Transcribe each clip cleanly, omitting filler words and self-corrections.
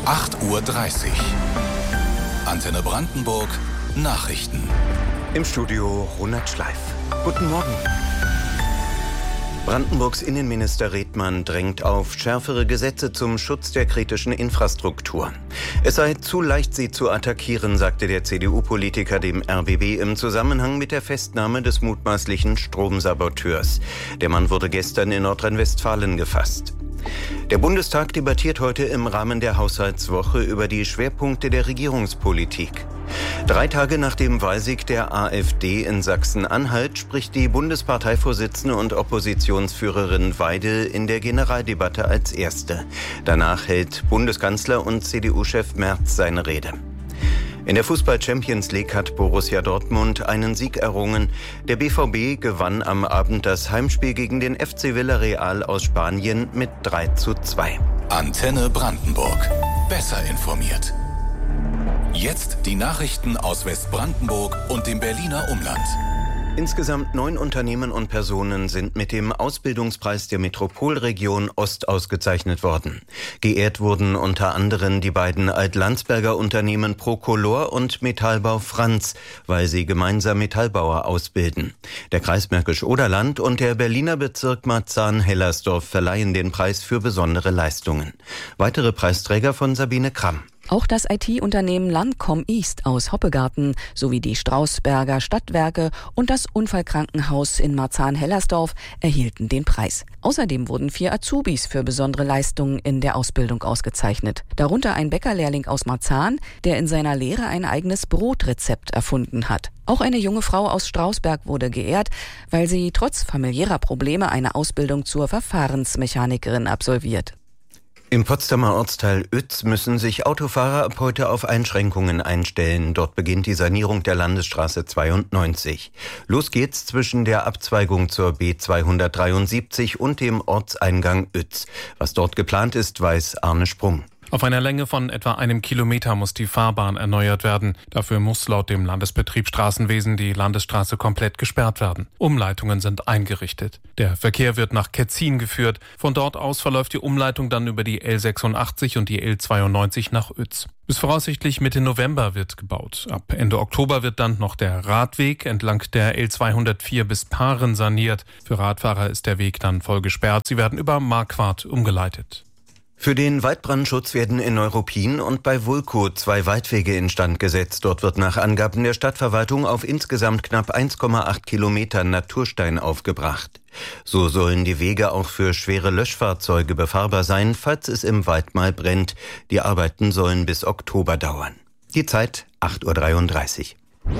8:30 Uhr. Antenne Brandenburg Nachrichten. Im Studio Ronald Schleif. Guten Morgen. Brandenburgs Innenminister Redmann drängt auf schärfere Gesetze zum Schutz der kritischen Infrastruktur. Es sei zu leicht, sie zu attackieren, sagte der CDU-Politiker dem RBB im Zusammenhang mit der Festnahme des mutmaßlichen Stromsaboteurs. Der Mann wurde gestern in Nordrhein-Westfalen gefasst. Der Bundestag debattiert heute im Rahmen der Haushaltswoche über die Schwerpunkte der Regierungspolitik. 3 Tage nach dem Wahlsieg der AfD in Sachsen-Anhalt spricht die Bundesparteivorsitzende und Oppositionsführerin Weidel in der Generaldebatte als Erste. Danach hält Bundeskanzler und CDU-Chef Merz seine Rede. In der Fußball-Champions League hat Borussia Dortmund einen Sieg errungen. Der BVB gewann am Abend das Heimspiel gegen den FC Villarreal aus Spanien mit 3:2. Antenne Brandenburg. Besser informiert. Jetzt die Nachrichten aus Westbrandenburg und dem Berliner Umland. Insgesamt 9 Unternehmen und Personen sind mit dem Ausbildungspreis der Metropolregion Ost ausgezeichnet worden. Geehrt wurden unter anderem die beiden Alt-Landsberger Unternehmen Procolor und Metallbau Franz, weil sie gemeinsam Metallbauer ausbilden. Der Kreis Märkisch-Oderland und der Berliner Bezirk Marzahn-Hellersdorf verleihen den Preis für besondere Leistungen. Weitere Preisträger von Sabine Kramm. Auch das IT-Unternehmen Landcom East aus Hoppegarten sowie die Strausberger Stadtwerke und das Unfallkrankenhaus in Marzahn-Hellersdorf erhielten den Preis. Außerdem wurden 4 Azubis für besondere Leistungen in der Ausbildung ausgezeichnet. Darunter ein Bäckerlehrling aus Marzahn, der in seiner Lehre ein eigenes Brotrezept erfunden hat. Auch eine junge Frau aus Strausberg wurde geehrt, weil sie trotz familiärer Probleme eine Ausbildung zur Verfahrensmechanikerin absolviert. Im Potsdamer Ortsteil Uetz müssen sich Autofahrer ab heute auf Einschränkungen einstellen. Dort beginnt die Sanierung der Landesstraße 92. Los geht's zwischen der Abzweigung zur B273 und dem Ortseingang Uetz. Was dort geplant ist, weiß Arne Sprung. Auf einer Länge von etwa 1 Kilometer muss die Fahrbahn erneuert werden. Dafür muss laut dem Landesbetrieb Straßenwesen die Landesstraße komplett gesperrt werden. Umleitungen sind eingerichtet. Der Verkehr wird nach Ketzin geführt. Von dort aus verläuft die Umleitung dann über die L86 und die L92 nach Uetz. Bis voraussichtlich Mitte November wird gebaut. Ab Ende Oktober wird dann noch der Radweg entlang der L204 bis Paaren saniert. Für Radfahrer ist der Weg dann voll gesperrt. Sie werden über Marquardt umgeleitet. Für den Waldbrandschutz werden in Neuruppin und bei Wulkow 2 Waldwege instand gesetzt. Dort wird nach Angaben der Stadtverwaltung auf insgesamt knapp 1,8 Kilometer Naturstein aufgebracht. So sollen die Wege auch für schwere Löschfahrzeuge befahrbar sein, falls es im Wald mal brennt. Die Arbeiten sollen bis Oktober dauern. Die Zeit 8:33 Uhr.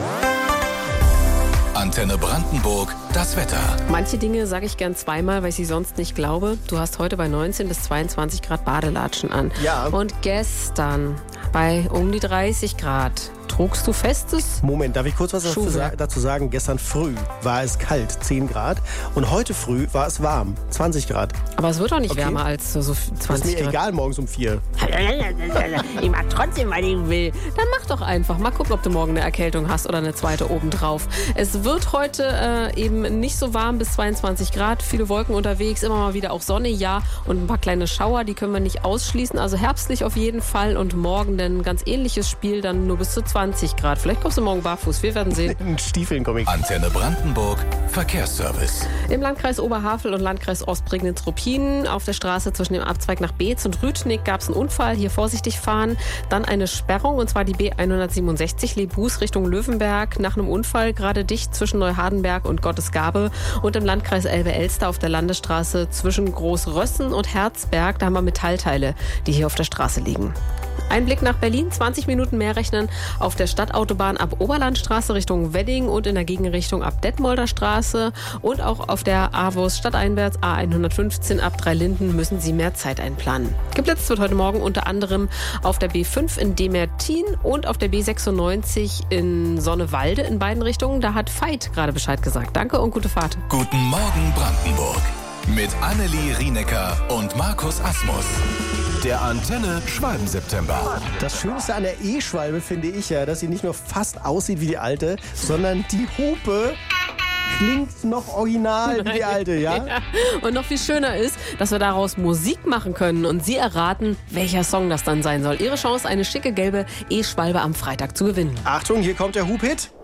Antenne Brandenburg, das Wetter. Manche Dinge sage ich gern zweimal, weil ich sie sonst nicht glaube. Du hast heute bei 19 bis 22 Grad Badelatschen an. Ja. Und gestern bei um die 30 Grad. Trugst du Festes? Moment, darf ich kurz was dazu sagen? Gestern früh war es kalt, 10 Grad. Und heute früh war es warm, 20 Grad. Aber es wird doch nicht wärmer als so 20 Grad. Ist mir egal, morgens um 4. Ich mach trotzdem, was ich will. Dann mach doch einfach. Mal gucken, ob du morgen eine Erkältung hast oder eine zweite obendrauf. Es wird heute eben nicht so warm, bis 22 Grad. Viele Wolken unterwegs, immer mal wieder auch Sonne, ja. Und ein paar kleine Schauer, die können wir nicht ausschließen. Also herbstlich auf jeden Fall. Und morgen dann ein ganz ähnliches Spiel, dann nur bis zu 20 Grad. Vielleicht kommst du morgen barfuß, wir werden sehen. In Stiefeln komme ich. Antenne Brandenburg, Verkehrsservice. Im Landkreis Oberhavel und Landkreis Ostprignitz-Ruppin auf der Straße zwischen dem Abzweig nach Beetz und Rüthnick gab es einen Unfall. Hier vorsichtig fahren. Dann eine Sperrung, und zwar die B167 Lebus Richtung Löwenberg. Nach einem Unfall gerade dicht zwischen Neuhardenberg und Gottesgabe. Und im Landkreis Elbe-Elster auf der Landesstraße zwischen Großrössen und Herzberg. Da haben wir Metallteile, die hier auf der Straße liegen. Ein Blick nach Berlin, 20 Minuten mehr rechnen auf der Stadtautobahn ab Oberlandstraße Richtung Wedding und in der Gegenrichtung ab Detmolder Straße und auch auf der AWOS stadteinwärts A115 ab Dreilinden müssen Sie mehr Zeit einplanen. Geblitzt wird heute Morgen unter anderem auf der B5 in Demertin und auf der B96 in Sonnewalde in beiden Richtungen. Da hat Veit gerade Bescheid gesagt. Danke und gute Fahrt. Guten Morgen Brandenburg mit Annelie Rienecker und Markus Asmus. Der Antenne Schwalben-September. Das Schönste an der E-Schwalbe finde ich ja, dass sie nicht nur fast aussieht wie die alte, sondern die Hupe Klingt noch original wie die alte, ja? Ja. Und noch viel schöner ist, dass wir daraus Musik machen können und Sie erraten, welcher Song das dann sein soll. Ihre Chance, eine schicke gelbe E-Schwalbe am Freitag zu gewinnen. Achtung, hier kommt der Hub-Hit.